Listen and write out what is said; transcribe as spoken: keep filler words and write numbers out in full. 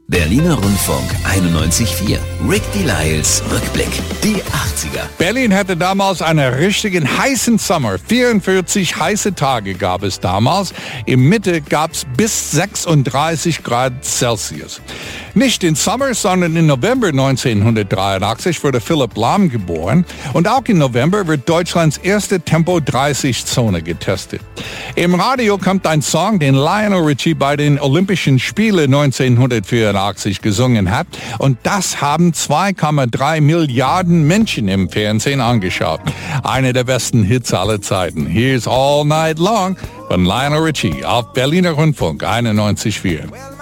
Berliner Rundfunk einundneunzig Komma vier. Rick Delisles Rückblick. Die achtziger. Berlin hatte damals einen richtigen heißen Sommer. vierundvierzig heiße Tage gab es damals. Im Mitte gab es bis sechsunddreißig Grad Celsius. Nicht im Sommer, sondern im November neunzehnhundertdreiundachtzig wurde Philipp Lahm geboren. Und auch im November wird Deutschlands erste Tempo dreißig Zone getestet. Im Radio kommt ein Song, den Lionel Richie bei den Olympischen Spielen neunzehnhundertvierundachtzig gesungen hat. Und das haben zwei Komma drei Milliarden Menschen im Fernsehen angeschaut. Einer der besten Hits aller Zeiten. Here's All Night Long von Lionel Richie auf Berliner Rundfunk einundneunzig Komma vier.